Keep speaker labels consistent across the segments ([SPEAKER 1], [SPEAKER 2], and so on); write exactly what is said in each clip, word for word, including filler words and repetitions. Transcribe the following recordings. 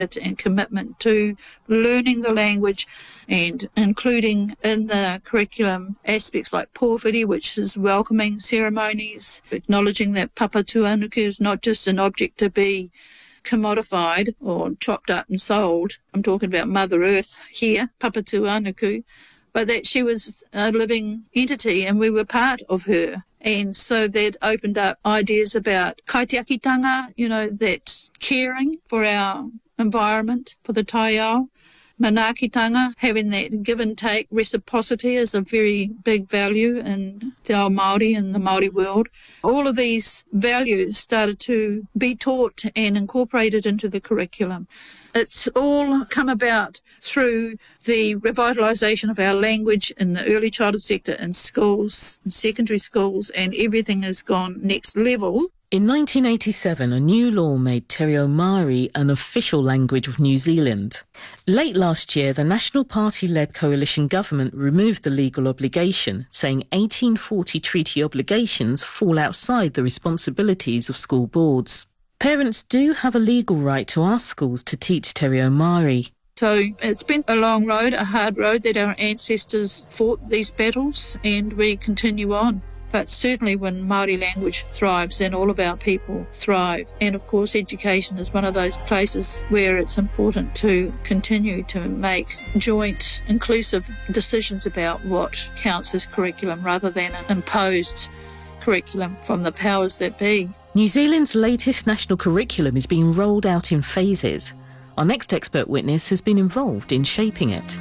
[SPEAKER 1] and commitment to learning the language and including in the curriculum aspects like pōwhiri, which is welcoming ceremonies, acknowledging that Papa Tuanuku is not just an object to be commodified or chopped up and sold. I'm talking about Mother Earth here, Papa Tuanuku, but that she was a living entity and we were part of her. And so that opened up ideas about kaitiakitanga, you know, that caring for our environment, for the taiao. Manaakitanga, having that give and take reciprocity is a very big value in the ao Māori and the Māori world. All of these values started to be taught and incorporated into the curriculum. It's all come about through the revitalisation of our language in the early childhood sector in schools, in secondary schools, and everything has gone next level.
[SPEAKER 2] In nineteen eighty-seven, a new law made Te Reo Māori an official language of New Zealand. Late last year, the National Party-led coalition government removed the legal obligation, saying eighteen forty treaty obligations fall outside the responsibilities of school boards. Parents do have a legal right to ask schools to teach Te Reo Māori.
[SPEAKER 1] So it's been a long road, a hard road that our ancestors fought these battles, and we continue on. But certainly when Māori language thrives, then all of our people thrive. And of course, education is one of those places where it's important to continue to make joint, inclusive decisions about what counts as curriculum rather than an imposed curriculum from the powers that be.
[SPEAKER 2] New Zealand's latest national curriculum is being rolled out in phases. Our next expert witness has been involved in shaping it.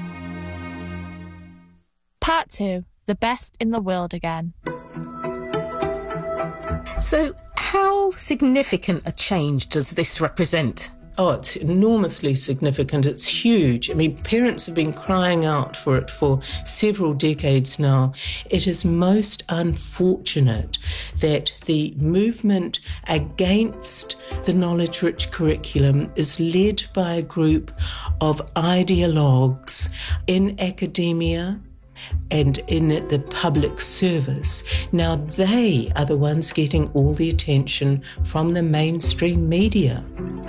[SPEAKER 3] Part two, the best in the world again.
[SPEAKER 2] So, how significant a change does this represent?
[SPEAKER 4] Oh, it's enormously significant. It's huge. I mean, parents have been crying out for it for several decades now. It is most unfortunate that the movement against the knowledge-rich curriculum is led by a group of ideologues in academia and in the public service. Now they are the ones getting all the attention from the mainstream media.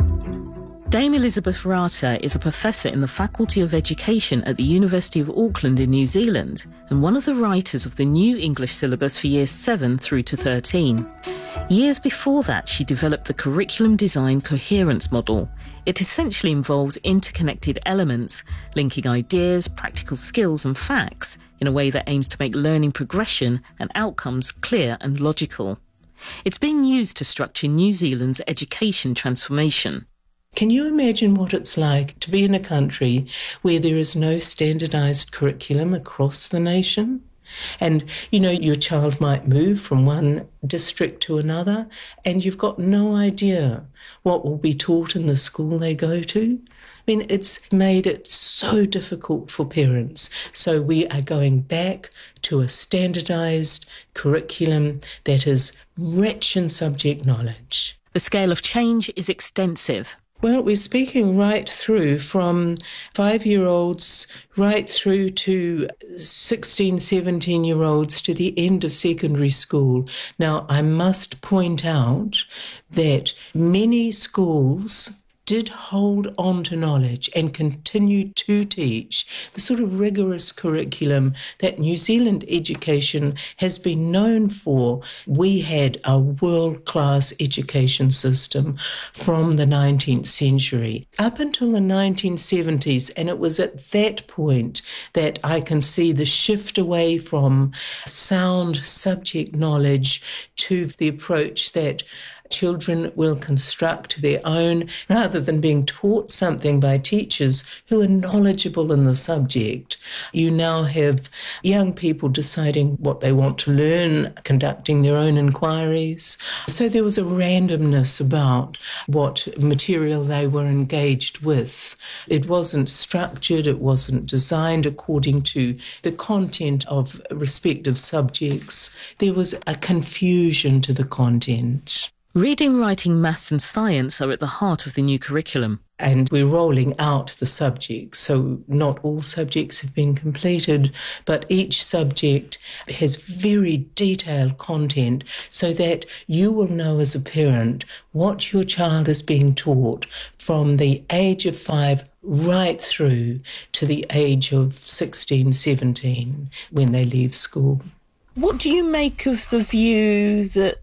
[SPEAKER 2] Dame Elizabeth Rata is a professor in the Faculty of Education at the University of Auckland in New Zealand and one of the writers of the new English syllabus for years seven through to thirteen. Years before that, she developed the Curriculum Design Coherence Model. It essentially involves interconnected elements, linking ideas, practical skills and facts in a way that aims to make learning progression and outcomes clear and logical. It's being used to structure New Zealand's education transformation.
[SPEAKER 4] Can you imagine what it's like to be in a country where there is no standardised curriculum across the nation? And, you know, your child might move from one district to another and you've got no idea what will be taught in the school they go to. I mean, it's made it so difficult for parents. So we are going back to a standardised curriculum that is rich in subject knowledge.
[SPEAKER 2] The scale of change is extensive.
[SPEAKER 4] Well, we're speaking right through from five-year-olds right through to sixteen, seventeen-year-olds to the end of secondary school. Now, I must point out that many schools did hold on to knowledge and continued to teach the sort of rigorous curriculum that New Zealand education has been known for. We had a world-class education system from the nineteenth century up until the nineteen seventies, and it was at that point that I can see the shift away from sound subject knowledge to the approach that children will construct their own rather than being taught something by teachers who are knowledgeable in the subject. You now have young people deciding what they want to learn, conducting their own inquiries. So there was a randomness about what material they were engaged with. It wasn't structured, it wasn't designed according to the content of respective subjects. There was a confusion to the content.
[SPEAKER 2] Reading, writing, maths and science are at the heart of the new curriculum.
[SPEAKER 4] And we're rolling out the subjects, so not all subjects have been completed, but each subject has very detailed content so that you will know as a parent what your child is being taught from the age of five right through to the age of sixteen, seventeen when they leave school.
[SPEAKER 2] What do you make of the view that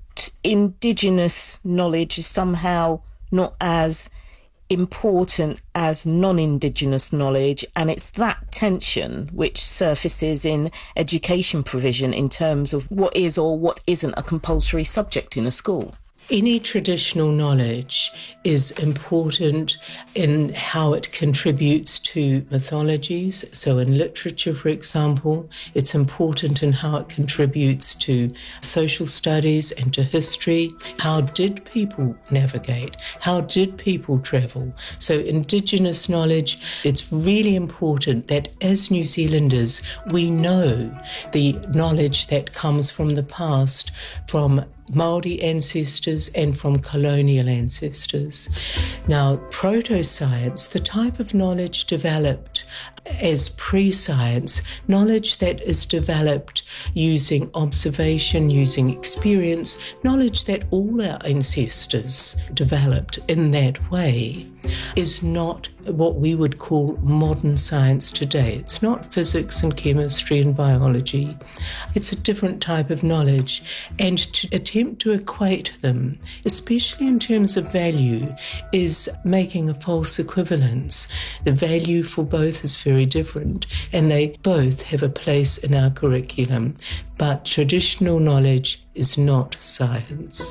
[SPEAKER 2] Indigenous knowledge is somehow not as important as non-Indigenous knowledge, and it's that tension which surfaces in education provision in terms of what is or what isn't a compulsory subject in a school?
[SPEAKER 4] Any traditional knowledge is important in how it contributes to mythologies. So in literature, for example, it's important in how it contributes to social studies and to history. How did people navigate? How did people travel? So Indigenous knowledge, it's really important that as New Zealanders, we know the knowledge that comes from the past, from Māori ancestors and from colonial ancestors. Now, proto-science, the type of knowledge developed as pre-science, knowledge that is developed using observation, using experience, knowledge that all our ancestors developed in that way, is not what we would call modern science today. It's not physics and chemistry and biology. It's a different type of knowledge. And to attempt to equate them, especially in terms of value, is making a false equivalence. The value for both is very different, and they both have a place in our curriculum. But traditional knowledge is not science.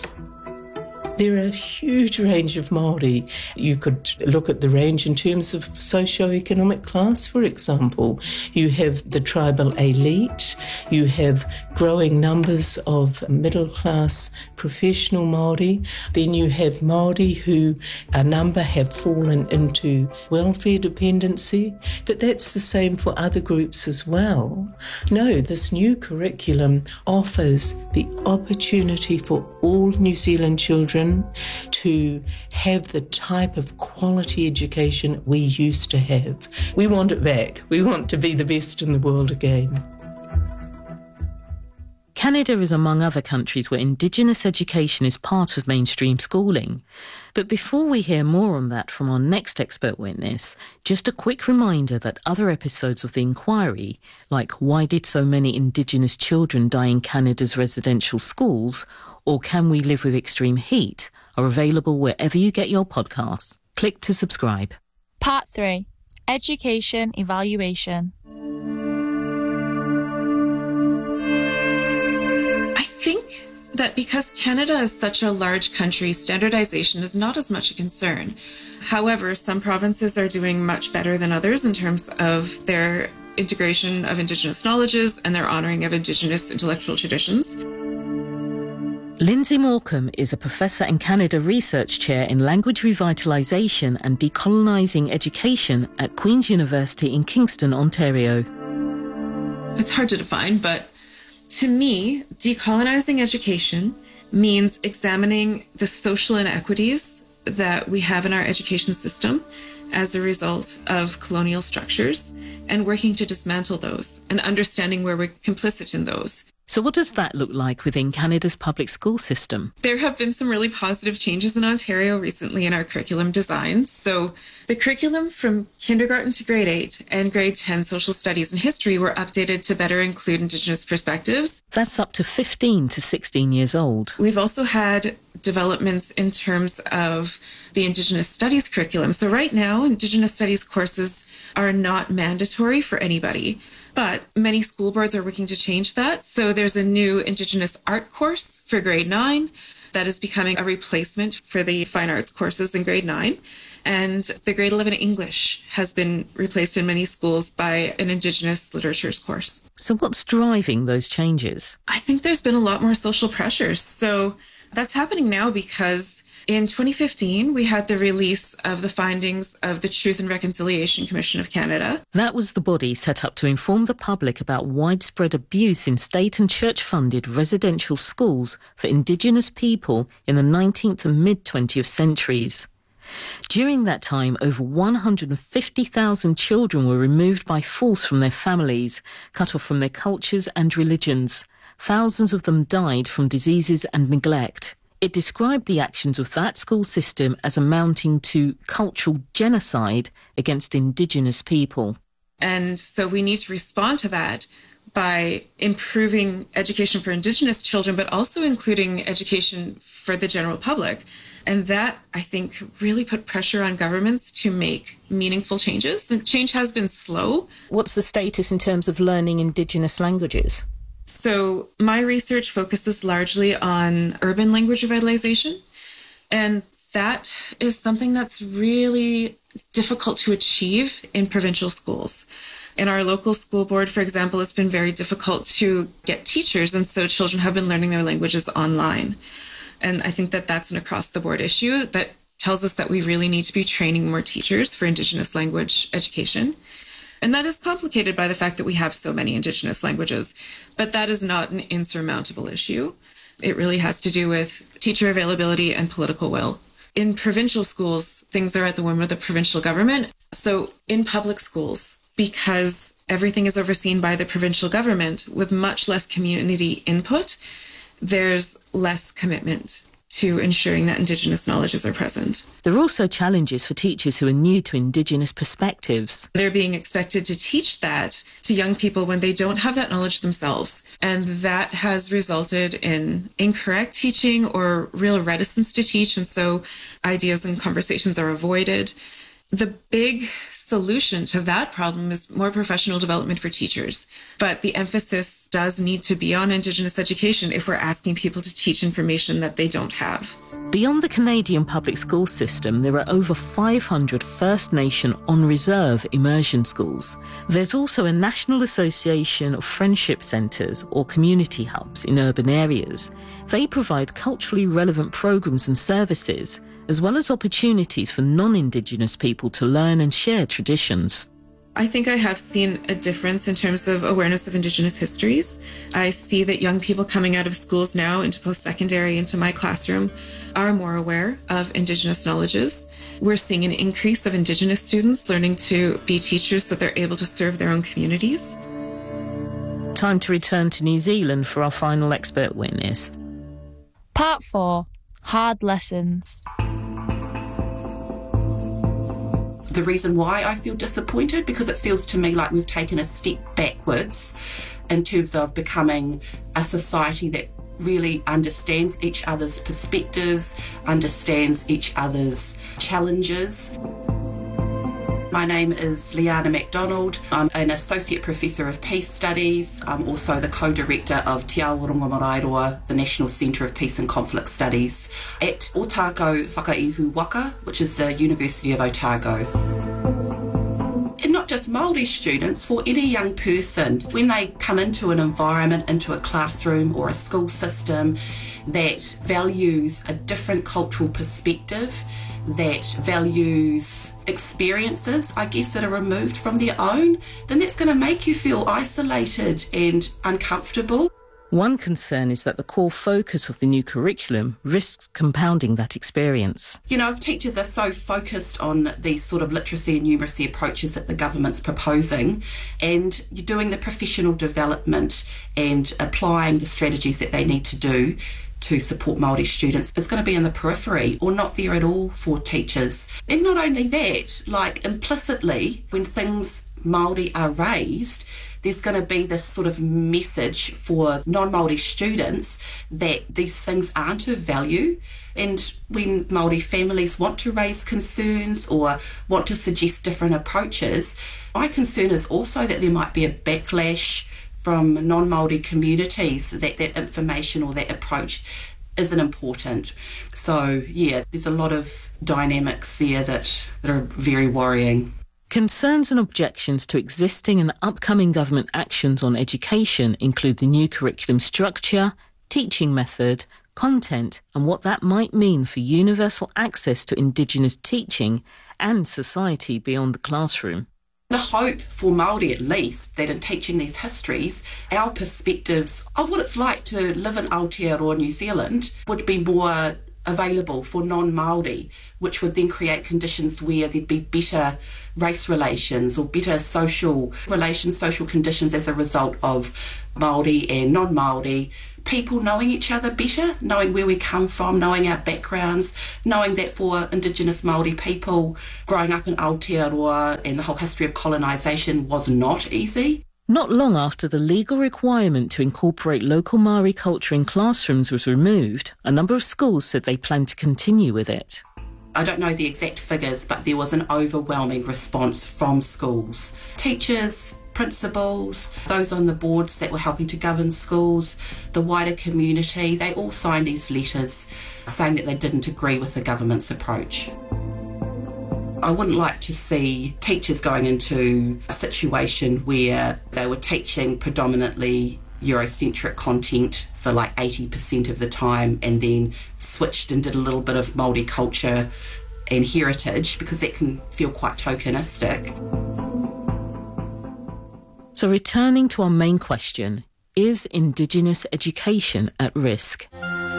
[SPEAKER 4] There are a huge range of Māori. You could look at the range in terms of socio-economic class, for example. You have the tribal elite, you have growing numbers of middle-class professional Māori, then you have Māori who a number have fallen into welfare dependency, but that's the same for other groups as well. No, this new curriculum offers the opportunity for all New Zealand children to have the type of quality education we used to have. We want it back. We want to be the best in the world again.
[SPEAKER 2] Canada is among other countries where Indigenous education is part of mainstream schooling. But before we hear more on that from our next expert witness, just a quick reminder that other episodes of the inquiry, like Why Did So Many Indigenous Children Die in Canada's Residential Schools, or Can We Live with Extreme Heat, are available wherever you get your podcasts. Click to subscribe.
[SPEAKER 3] Part three. Education Evaluation.
[SPEAKER 5] I think that because Canada is such a large country, standardization is not as much a concern. However, some provinces are doing much better than others in terms of their integration of Indigenous knowledges and their honouring of Indigenous intellectual traditions.
[SPEAKER 2] Lindsay Morecambe is a Professor and Canada Research Chair in Language Revitalisation and Decolonising Education at Queen's University in Kingston, Ontario.
[SPEAKER 5] It's hard to define, but to me, decolonising education means examining the social inequities that we have in our education system as a result of colonial structures and working to dismantle those and understanding where we're complicit in those.
[SPEAKER 2] So what does that look like within Canada's public school system?
[SPEAKER 5] There have been some really positive changes in Ontario recently in our curriculum designs. So the curriculum from kindergarten to grade eight and grade ten social studies and history were updated to better include Indigenous perspectives.
[SPEAKER 2] That's up to fifteen to sixteen years old.
[SPEAKER 5] We've also had developments in terms of the Indigenous studies curriculum. So right now, Indigenous studies courses are not mandatory for anybody, but many school boards are working to change that. So there's a new Indigenous art course for grade nine that is becoming a replacement for the fine arts courses in grade nine. And the grade eleven English has been replaced in many schools by an Indigenous literatures course.
[SPEAKER 2] So what's driving those changes?
[SPEAKER 5] I think there's been a lot more social pressures. So That's happening now because in twenty fifteen, we had the release of the findings of the Truth and Reconciliation Commission of Canada.
[SPEAKER 2] That was the body set up to inform the public about widespread abuse in state and church-funded residential schools for Indigenous people in the nineteenth and mid-twentieth centuries. During that time, over one hundred fifty thousand children were removed by force from their families, cut off from their cultures and religions. Thousands of them died from diseases and neglect. It described the actions of that school system as amounting to cultural genocide against Indigenous people.
[SPEAKER 5] And so we need to respond to that by improving education for Indigenous children, but also including education for the general public. And that, I think, really put pressure on governments to make meaningful changes. And change has been slow.
[SPEAKER 2] What's the status in terms of learning Indigenous languages?
[SPEAKER 5] So my research focuses largely on urban language revitalization, and that is something that's really difficult to achieve in provincial schools. In our local school board, for example, it's been very difficult to get teachers, and so children have been learning their languages online. And I think that that's an across-the-board issue that tells us that we really need to be training more teachers for Indigenous language education. And that is complicated by the fact that we have so many Indigenous languages, but that is not an insurmountable issue. It really has to do with teacher availability and political will. In provincial schools, things are at the whim of the provincial government. So in public schools, because everything is overseen by the provincial government with much less community input, there's less commitment to ensuring that Indigenous knowledges are present.
[SPEAKER 2] There are also challenges for teachers who are new to Indigenous perspectives.
[SPEAKER 5] They're being expected to teach that to young people when they don't have that knowledge themselves. And that has resulted in incorrect teaching or real reticence to teach. And so ideas and conversations are avoided. The big solution to that problem is more professional development for teachers. But the emphasis does need to be on Indigenous education if we're asking people to teach information that they don't have.
[SPEAKER 2] Beyond the Canadian public school system, there are over five hundred First Nation on-reserve immersion schools. There's also a National Association of Friendship Centres or community hubs in urban areas. They provide culturally relevant programs and services, as well as opportunities for non-Indigenous people to learn and share traditions.
[SPEAKER 5] I think I have seen a difference in terms of awareness of Indigenous histories. I see that young people coming out of schools now into post-secondary, into my classroom, are more aware of Indigenous knowledges. We're seeing an increase of Indigenous students learning to be teachers so that they're able to serve their own communities.
[SPEAKER 2] Time to return to New Zealand for our final expert witness.
[SPEAKER 3] Part four. Hard lessons.
[SPEAKER 6] The reason why I feel disappointed, because it feels to me like we've taken a step backwards in terms of becoming a society that really understands each other's perspectives, understands each other's challenges. My name is Liana MacDonald. I'm an Associate Professor of Peace Studies. I'm also the Co-Director of Te Awaronga Maraeroa, the National Centre of Peace and Conflict Studies at Otago Whakaihu Waka, which is the University of Otago. And not just Māori students, for any young person, when they come into an environment, into a classroom or a school system that values a different cultural perspective, that values experiences, I guess, that are removed from their own, then that's going to make you feel isolated and uncomfortable.
[SPEAKER 2] One concern is that the core focus of the new curriculum risks compounding that experience.
[SPEAKER 6] You know, if teachers are so focused on these sort of literacy and numeracy approaches that the government's proposing, and you're doing the professional development and applying the strategies that they need to do to support Māori students, is going to be in the periphery or not there at all for teachers. And not only that, like implicitly, when things Māori are raised, there's going to be this sort of message for non-Māori students that these things aren't of value. And when Māori families want to raise concerns or want to suggest different approaches, my concern is also that there might be a backlash from non-Māori communities that that information or that approach isn't important. So, yeah, there's a lot of dynamics there that, that are very worrying.
[SPEAKER 2] Concerns and objections to existing and upcoming government actions on education include the new curriculum structure, teaching method, content, and what that might mean for universal access to Indigenous teaching and society beyond the classroom.
[SPEAKER 6] The hope for Māori, at least, that in teaching these histories, our perspectives of what it's like to live in Aotearoa, New Zealand, would be more available for non-Māori, which would then create conditions where there'd be better race relations or better social relations, social conditions as a result of Māori and non-Māori people knowing each other better, knowing where we come from, knowing our backgrounds, knowing that for Indigenous Māori people, growing up in Aotearoa and the whole history of colonisation was not easy.
[SPEAKER 2] Not long after the legal requirement to incorporate local Māori culture in classrooms was removed, a number of schools said they plan to continue with it.
[SPEAKER 6] I don't know the exact figures, but there was an overwhelming response from schools. Teachers, principals, those on the boards that were helping to govern schools, the wider community, they all signed these letters saying that they didn't agree with the government's approach. I wouldn't like to see teachers going into a situation where they were teaching predominantly Eurocentric content for like eighty percent of the time and then switched and did a little bit of Māori culture and heritage, because that can feel quite tokenistic.
[SPEAKER 2] So returning to our main question, is Indigenous education at risk?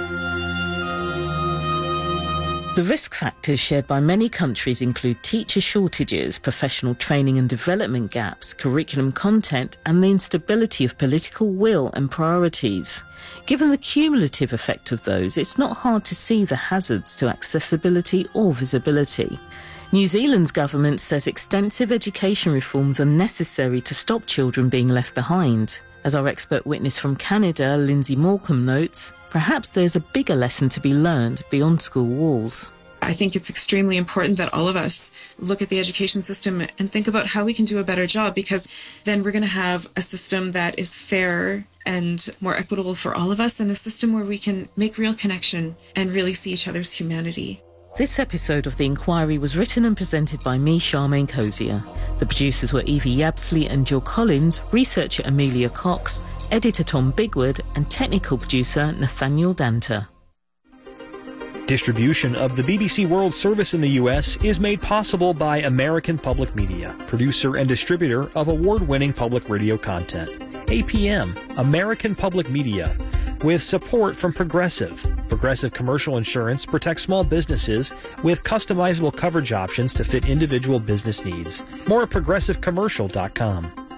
[SPEAKER 2] The risk factors shared by many countries include teacher shortages, professional training and development gaps, curriculum content, and the instability of political will and priorities. Given the cumulative effect of those, it's not hard to see the hazards to accessibility or visibility. New Zealand's government says extensive education reforms are necessary to stop children being left behind. As our expert witness from Canada, Lindsay Morecambe, notes, perhaps there's a bigger lesson to be learned beyond school walls.
[SPEAKER 5] I think it's extremely important that all of us look at the education system and think about how we can do a better job, because then we're going to have a system that is fairer and more equitable for all of us, and a system where we can make real connection and really see each other's humanity.
[SPEAKER 2] This episode of The Inquiry was written and presented by me, Charmaine Cozier. The producers were Evie Yabsley and Jill Collins, researcher Amelia Cox, editor Tom Bigwood, and technical producer Nathaniel Danter.
[SPEAKER 7] Distribution of the B B C World Service in the U S is made possible by American Public Media, producer and distributor of award-winning public radio content. A P M, American Public Media, with support from Progressive. Progressive Commercial Insurance protects small businesses with customizable coverage options to fit individual business needs. More at progressive commercial dot com.